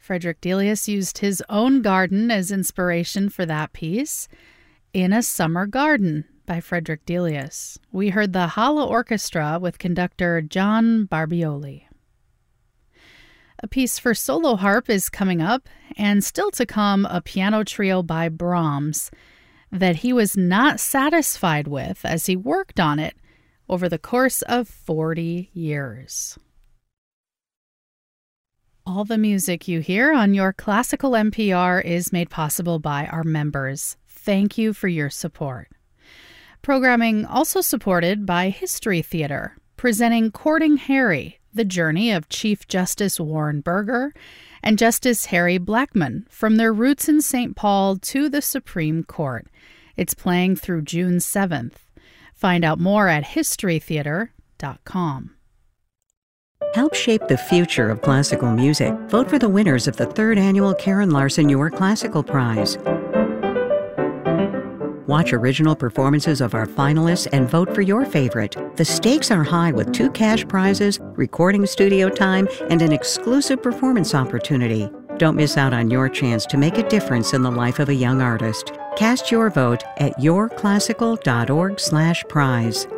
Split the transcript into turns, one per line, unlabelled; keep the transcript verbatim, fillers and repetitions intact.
Frederick Delius used his own garden as inspiration for that piece. In a Summer Garden by Frederick Delius. We heard the Hala Orchestra with conductor John Barbioli. A piece for solo harp is coming up, and still to come, a piano trio by Brahms that he was not satisfied with as he worked on it over the course of forty years. All the music you hear on your Classical N P R is made possible by our members. Thank you for your support. Programming also supported by History Theater, presenting Courting Harry, the journey of Chief Justice Warren Burger and Justice Harry Blackmun from their roots in Saint Paul to the Supreme Court. It's playing through June seventh. Find out more at history theater dot com.
Help shape the future of classical music. Vote for the winners of the third annual Karen Larson Your Classical Prize. Watch original performances of our finalists and vote for your favorite. The stakes are high with two cash prizes, recording studio time, and an exclusive performance opportunity. Don't miss out on your chance to make a difference in the life of a young artist. Cast your vote at your classical dot org slash prize.